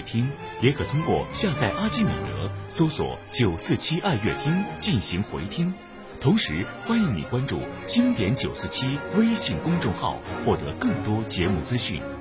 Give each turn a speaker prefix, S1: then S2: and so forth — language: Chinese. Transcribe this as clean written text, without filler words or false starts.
S1: 听，也可通过下载阿基米德搜索947爱乐听进行回听。同时，欢迎你关注经典947微信公众号，获得更多节目资讯。